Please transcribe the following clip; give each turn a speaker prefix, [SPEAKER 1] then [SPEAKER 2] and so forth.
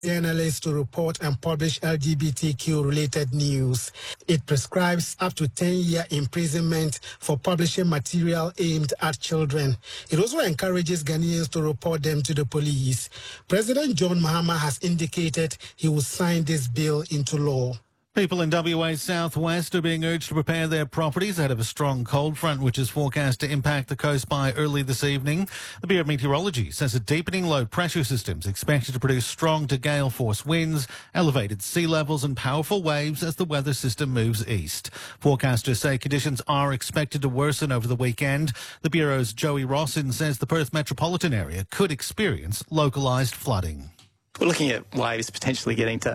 [SPEAKER 1] journalists to report and publish LGBTQ-related news. It prescribes up to 10-year imprisonment for publishing material aimed at children. It also encourages Ghanaians to report them to the police. President John Mahama has indicated he will sign this bill into law.
[SPEAKER 2] People in WA's southwest are being urged to prepare their properties ahead of a strong cold front, which is forecast to impact the coast by early this evening. The Bureau of Meteorology says a deepening low pressure system is expected to produce strong to gale force winds, elevated sea levels and powerful waves as the weather system moves east. Forecasters say conditions are expected to worsen over the weekend. The Bureau's Joey Rossin says the Perth metropolitan area could experience localised flooding.
[SPEAKER 3] We're looking at waves potentially getting to